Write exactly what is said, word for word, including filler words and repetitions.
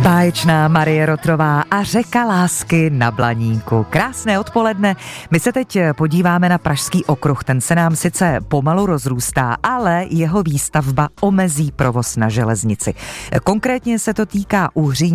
Báječná Marie Rotrová a Řeka lásky na Blaníku. Krásné odpoledne. My se teď podíváme na Pražský okruh. Ten se nám sice pomalu rozrůstá, ale jeho výstavba omezí provoz na železnici. Konkrétně se to týká Uhříně